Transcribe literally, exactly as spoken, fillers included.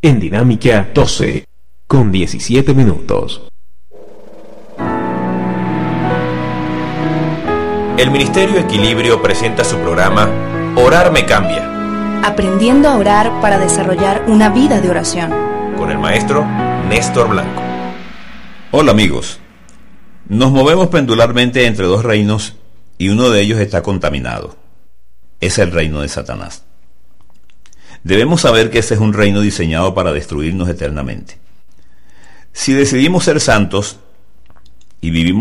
en Dinámica doce, con diecisiete minutos. El Ministerio Equilibrio presenta su programa Orar me cambia, aprendiendo a orar para desarrollar una vida de oración, con el maestro Néstor Blanco. Hola amigos, nos movemos pendularmente entre dos reinos y uno de ellos está contaminado. Es el reino de Satanás. Debemos saber que ese es un reino diseñado para destruirnos eternamente. Si decidimos ser santos y vivimos